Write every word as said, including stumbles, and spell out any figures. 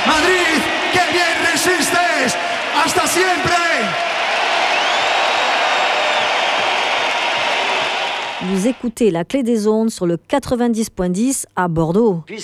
Madrid, qué bien resistes. Hasta siempre. Vous écoutez La Clé des Ondes sur le quatre-vingt-dix point dix à Bordeaux.